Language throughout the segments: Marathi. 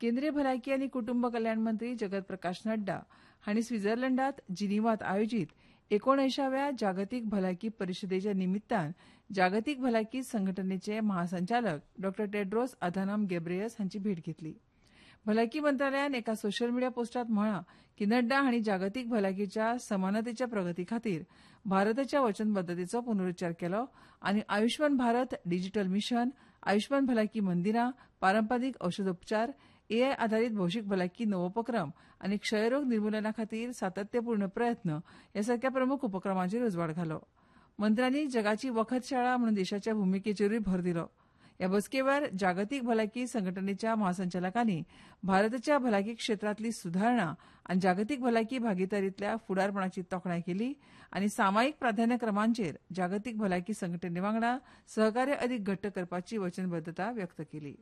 केंद्रीय भलायकी आनी कुटुंब कल्याण मंत्री जगत प्रकाश नड्डा हांणी स्वित्झर्लंडात जिनिव्हात आयोजीत 19व्या जागतीक भलायकी परिशदेच्या निमित्तान जागतीक भलायकी संघटनेचे महासंचालक डॉ टेड्रोस अधानोम घेब्रेयेसस हांची भेट घेतली. भलायकी मंत्रालयान एका सोशल मिडिया पोस्टात म्हळां की नड्डा हांणी जागतीक भलायकीच्या समानतेच्या प्रगती खातीर भारताच्या वचनबद्धतेचो पुनरुच्चार केलो आनी आयुष्मान भारत डिजिटल मिशन, आयुष्मान भलायकी मंदिरां, पारंपारीक औषधोपचार, एआय आधारीत भौशीक भलायकी नवोपक्रम आनी क्षयरोग निर्मुलना खातीर सातत्यपूर्ण प्रयत्न ह्या सारक्या प्रमुख उपक्रमांचेर उजवाड घालो. मंत्र्यांनी जगाची वखद शाळा म्हणून देशाच्या भुमिकेचेरूय भर दिलो. ह्या बसकेवेळार जागतीक भलायकी संघटनेच्या महासंचालकांनी भारताच्या भलायकी क्षेत्रांतली सुदारणा आनी जागतीक भलायकी भागीदारींतल्या फुडारपणाची तोखणाय केली आनी सामायिक प्राधान्यक्रमांचेर जागतीक भलायकी संघटने वांगडा सहकार्य अदीक घट्ट करपाची वचनबद्धता व्यक्त केली.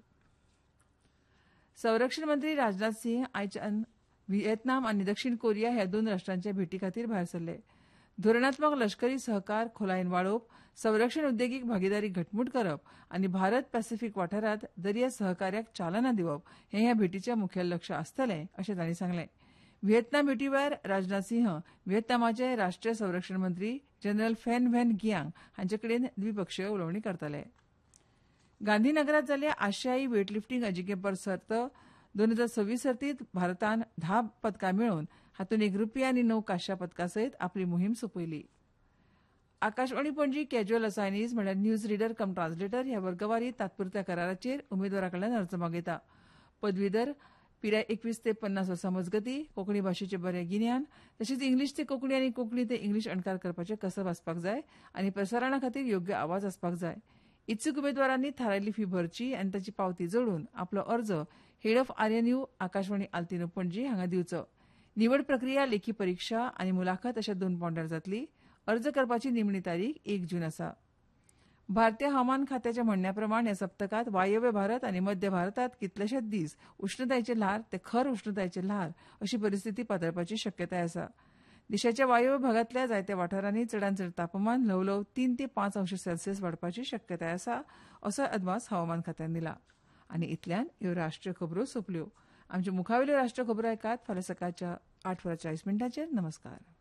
संरक्षण मंत्री राजनाथ सिंह आयच्यान व्हिएतनाम आनी दक्षिण कोरिया ह्या दोन राष्ट्रांच्या भेटी खातीर भायर सरले. धोरणात्मक लष्करी सहकार खोलायेन वाडोवप, संरक्षण उद्देगीक भागीदारी घटमूट करप आनी भारत पॅसिफीक वाठारांत दर्या सहकार्याक चालना दिवप हें ह्या भेटीचें मुखेल लक्ष आसतलें अशें तांणी सांगलें. व्हिएतनाम भेटीवेळार राजनाथ सिंह व्हिएतनामाचे राष्ट्रीय संरक्षण मंत्री जनरल फॅन व्हॅन गियांग हांचे कडेन द्विपक्षीय उलोवणी करतले. गांधीनगरांत जाल्ल्या आशियाई वेटलिफ्टिंग अजिंक्यपद सर्त 2026 सर्तींत भारतान 10 पदकां मेळोवन हातूंत 1 रुपया आनी 9 कांस्य पदकां सयत आपली मोहीम सोंपयली. आकाशवाणी पणजी कॅज्युअल असायनीज म्हळ्यार न्यूज रिडर कम ट्रान्सलेटर ह्या वर्गवारी तात्पुरत्या कराराचेर उमेदवारां कडल्यान अर्ज मागयता. पदवीधर, पिराय 21 ते 50 वर्सां मजगतीं, कोंकणी भाशेचें बरें गिन्यान तशेंच इंग्लीश ते कोंकणी आनी कोंकणी ते इंग्लीश अणकार करपाचें कसब आसपाक जाय आनी प्रसारणा खातीर योग्य आवाज आसपाक जाय. इत्सूक उमेदवारांनी थारायिल्ली फी भरची आनी ताची पावती जोडून आपलो अर्ज हेड ऑफ आरएनयू आकाशवाणी आल्तिनो पणजी हांगा दिवचो. निवड प्रक्रिया लेखी परीक्षा आनी मुलाखत अशा 2 पावंड्यार जातली. अर्ज करपाची निमणी तारीख 1 जून आसा. भारतीय हवामान खात्याच्या म्हणण्या प्रमाण ह्या सप्तकांत वायव्य भारत आनी मध्य भारतांत कितलेशेच दीस उश्णतायेचे ल्हार ते खर उश्णतायेचे ल्हार अशी परिस्थिती पातळपाची शक्यताय आसा. देशाच्या वायव्य भागांतल्या जायत्या वाठारांनी चडांत चड तापमान ल्हव 3 ते 5 अंश सेल्सियस वाडपाची शक्यताय आसा असो अदमास हवामान खात्यान दिला. आनी इतल्यान ह्यो राष्ट्रीय खबरो सोंपल्यो. आमच्यो मुखावेल्यो राष्ट्रीय खबरो ऐकात फाल्यां सकाळच्या 8:40 नमस्कार.